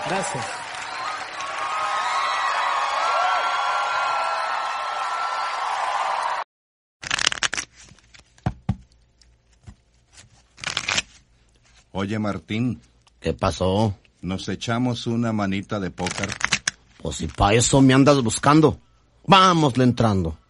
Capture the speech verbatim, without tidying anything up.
Gracias. Oye, Martín. ¿Qué pasó? ¿Nos echamos una manita de póker? Pues si pa' eso me andas buscando. Vámosle entrando.